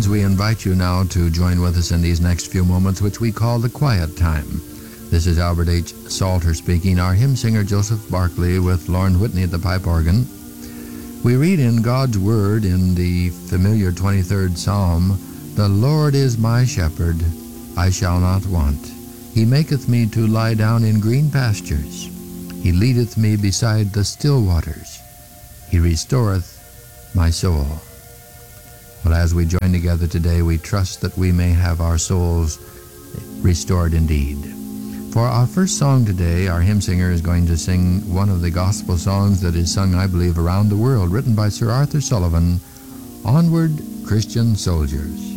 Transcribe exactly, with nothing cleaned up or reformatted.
we invite you now to join with us in these next few moments, which we call the quiet time. This is Albert H. Salter speaking, our hymn singer Joseph Barclay with Lauren Whitney at the pipe organ. We read in God's Word in the familiar twenty-third Psalm, "The Lord is my shepherd, I shall not want. He maketh me to lie down in green pastures. He leadeth me beside the still waters. He restoreth my soul." Well, as we join together today, we trust that we may have our souls restored indeed. For our first song today, our hymn singer is going to sing one of the gospel songs that is sung, I believe, around the world, written by Sir Arthur Sullivan, "Onward, Christian Soldiers."